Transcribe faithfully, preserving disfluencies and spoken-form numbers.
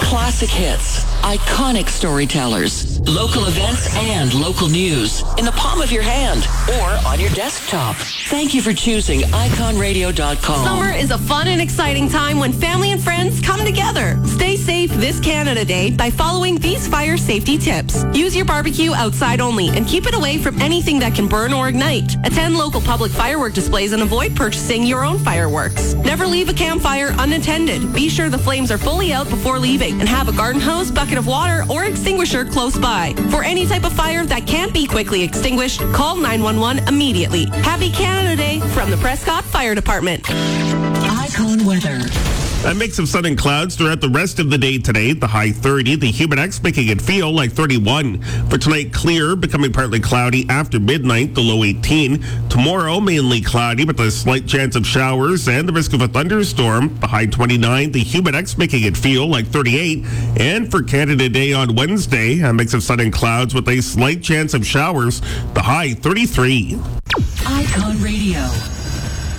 Classic hits, iconic storytellers, local events, and local news in the palm of your hand or on your desktop. Thank you for choosing icon radio dot com. Summer is a fun and exciting time when family and friends come together. Stay safe this Canada Day by following these fire safety tips. Use your barbecue outside only and keep it away from anything that can burn or ignite. Attend local public firework displays and avoid purchasing your own fireworks. Never leave a campfire unattended. Be sure the flames are fully out before leaving and have a garden hose, bucket of water, or extinguisher close by. For any type of fire that can't be quickly extinguished, call nine one one immediately. Happy Canada Day from the Prescott Fire Department. Icon weather. A mix of sun and clouds throughout the rest of the day today. The high thirty, the Humidex making it feel like thirty-one. For tonight, clear, becoming partly cloudy after midnight, the low eighteen. Tomorrow, mainly cloudy with a slight chance of showers and the risk of a thunderstorm. The high twenty-nine, the Humidex making it feel like thirty-eight. And for Canada Day on Wednesday, a mix of sun and clouds with a slight chance of showers. The high thirty-three. Icon Radio.